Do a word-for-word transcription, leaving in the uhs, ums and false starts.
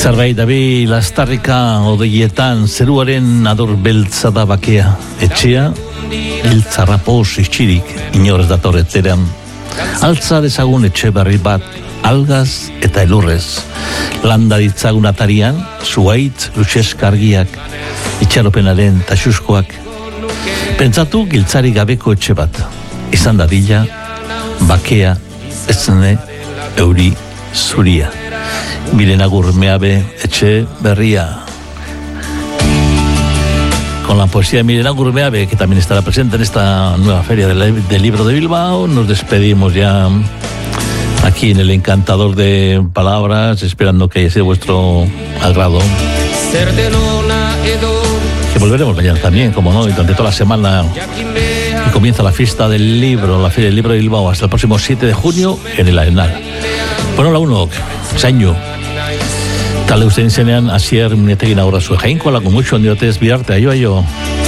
Zerbait dabi lastarrika odeietan, zeruaren ador beltza da bakea. Etxea, iltzarrapos itxirik, inorez datorretzeran. Altza dezagun etxe berri bat, algaz eta elurrez. Landa ditzagun atarian, zuaitz, luxeskargiak, itxaropenaren taxuskoak. Pentsatu giltzari gabeko etxe bat. Izan dadila, bakea, etzene, euri, zuria. Miren Agur Meabe, etxe berria. Con la poesía de Miren Agur Meabe, que también estará presente en esta nueva feria del, del libro de Bilbao, nos despedimos ya aquí en el encantador de palabras, esperando que haya sido vuestro agrado. Que volveremos mañana también, como no, y durante toda la semana. Y comienza la fiesta del libro, la feria del libro de Bilbao, hasta el próximo siete de junio en el Arenal. Bueno, la uno, zainu. Talde ustein zenean, asier minetegin aurra zuen. Jainko alako mucho, ondiotes, biarte, aio, aio.